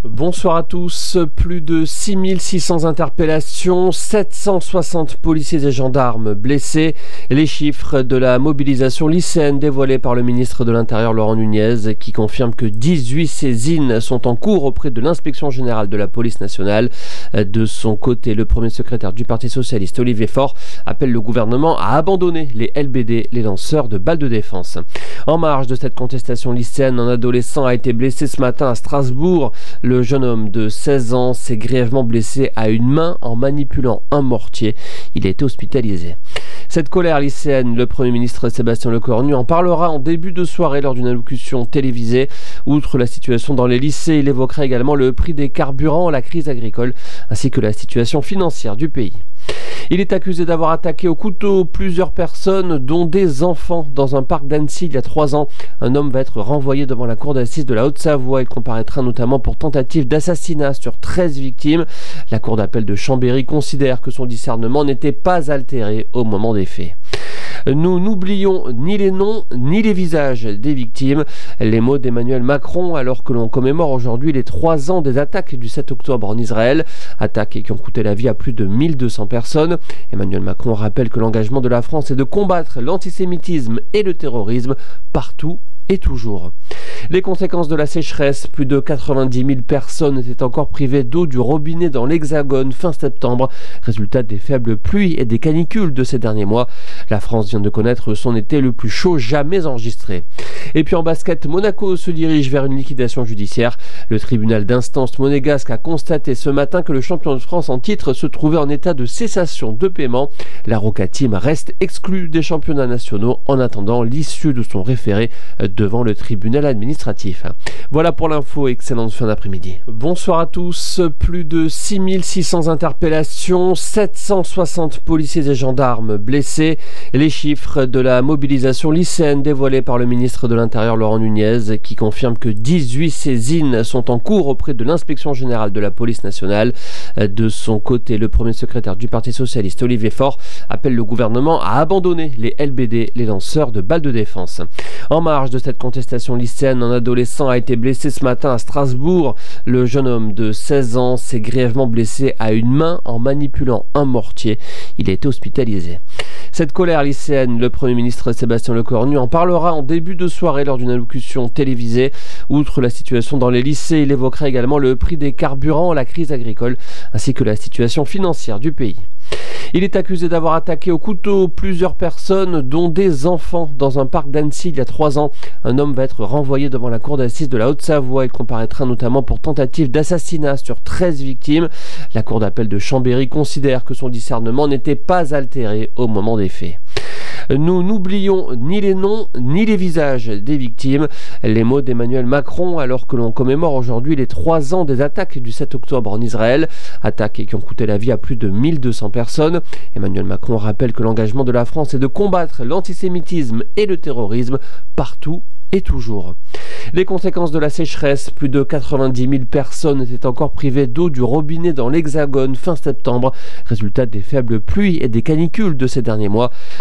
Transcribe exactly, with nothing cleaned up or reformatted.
Bonsoir à tous. Plus de six mille six cents interpellations, sept cent soixante policiers et gendarmes blessés. Les chiffres de la mobilisation lycéenne dévoilés par le ministre de l'Intérieur Laurent Nunez qui confirme que dix-huit saisines sont en cours auprès de l'inspection générale de la police nationale. De son côté, le premier secrétaire du Parti socialiste Olivier Faure appelle le gouvernement à abandonner les L B D, les lanceurs de balles de défense. En marge de cette contestation lycéenne, un adolescent a été blessé ce matin à Strasbourg. Le jeune homme de seize ans s'est grièvement blessé à une main en manipulant un mortier. Il a été hospitalisé. Cette colère lycéenne, le Premier ministre Sébastien Lecornu en parlera en début de soirée lors d'une allocution télévisée. Outre la situation dans les lycées, il évoquera également le prix des carburants, la crise agricole ainsi que la situation financière du pays. Il est accusé d'avoir attaqué au couteau plusieurs personnes, dont des enfants, dans un parc d'Annecy il y a trois ans. Un homme va être renvoyé devant la cour d'assises de la Haute-Savoie. Il comparaîtra notamment pour tentative d'assassinat sur treize victimes. La cour d'appel de Chambéry considère que son discernement n'était pas altéré au moment des faits. Nous n'oublions ni les noms ni les visages des victimes. Les mots d'Emmanuel Macron alors que l'on commémore aujourd'hui les trois ans des attaques du sept octobre en Israël. Attaques qui ont coûté la vie à plus de mille deux cents personnes. Emmanuel Macron rappelle que l'engagement de la France est de combattre l'antisémitisme et le terrorisme partout et toujours. Les conséquences de la sécheresse, plus de quatre-vingt-dix mille personnes étaient encore privées d'eau du robinet dans l'Hexagone fin septembre, résultat des faibles pluies et des canicules de ces derniers mois. La France vient de connaître son été le plus chaud jamais enregistré. Et puis en basket, Monaco se dirige vers une liquidation judiciaire. Le tribunal d'instance monégasque a constaté ce matin que le champion de France en titre se trouvait en état de cessation de paiement. La Roca Team reste exclue des championnats nationaux en attendant l'issue de son référé devant le tribunal administratif. Voilà pour l'info, excellente fin d'après-midi. Bonsoir à tous. Plus de six mille six cents interpellations, sept cent soixante policiers et gendarmes blessés. Les chiffres de la mobilisation lycéenne dévoilés par le ministre de l'Intérieur Laurent Nunez qui confirme que dix-huit saisines sont en cours auprès de l'inspection générale de la police nationale. De son côté, le premier secrétaire du Parti socialiste Olivier Faure appelle le gouvernement à abandonner les L B D, les lanceurs de balles de défense. En marge de cette contestation lycéenne, un adolescent a été blessé ce matin à Strasbourg. Le jeune homme de seize ans s'est grièvement blessé à une main en manipulant un mortier. Il a été hospitalisé. Cette colère lycéenne, le Premier ministre Sébastien Lecornu en parlera en début de soirée lors d'une allocution télévisée. Outre la situation dans les lycées, il évoquera également le prix des carburants, la crise agricole ainsi que la situation financière du pays. Il est accusé d'avoir attaqué au couteau plusieurs personnes, dont des enfants, dans un parc d'Annecy il y a trois ans. Un homme va être renvoyé devant la cour d'assises de la Haute-Savoie. Il comparaîtra notamment pour tentative d'assassinat sur treize victimes. La cour d'appel de Chambéry considère que son discernement n'était pas altéré au moment des faits. Nous n'oublions ni les noms ni les visages des victimes. Les mots d'Emmanuel Macron alors que l'on commémore aujourd'hui les trois ans des attaques du sept octobre en Israël. Attaques qui ont coûté la vie à plus de mille deux cents personnes. Emmanuel Macron rappelle que l'engagement de la France est de combattre l'antisémitisme et le terrorisme partout et toujours. Les conséquences de la sécheresse, plus de quatre-vingt-dix mille personnes étaient encore privées d'eau du robinet dans l'Hexagone fin septembre, résultat des faibles pluies et des canicules de ces derniers mois.